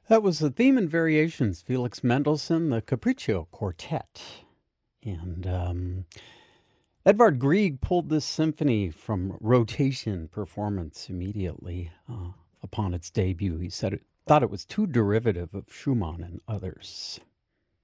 That was the Theme and Variations, Felix Mendelssohn, the Capriccio Quartet. And Edvard Grieg pulled this symphony from rotation performance immediately upon its debut. He said thought it was too derivative of Schumann and others.